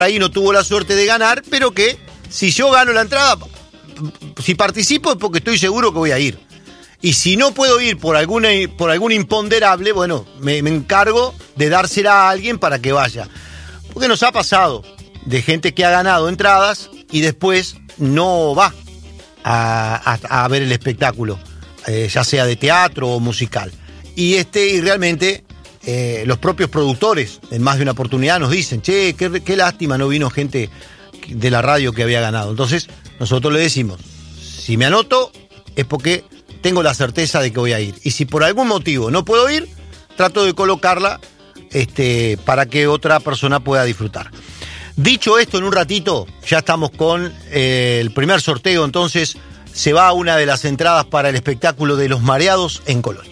ahí no tuvo la suerte de ganar, pero que si yo gano la entrada, si participo es porque estoy seguro que voy a ir. Y si no puedo ir por algún imponderable, bueno, me encargo de dársela a alguien para que vaya. Porque nos ha pasado de gente que ha ganado entradas y después no va a ver el espectáculo, ya sea de teatro o musical. Y realmente los propios productores en más de una oportunidad nos dicen, che, qué lástima, no vino gente de la radio que había ganado. Entonces nosotros le decimos, si me anoto es porque tengo la certeza de que voy a ir. Y si por algún motivo no puedo ir, trato de colocarla para que otra persona pueda disfrutar. Dicho esto, en un ratito ya estamos con el primer sorteo. Entonces se va una de las entradas para el espectáculo de Los Mareados en Colonia.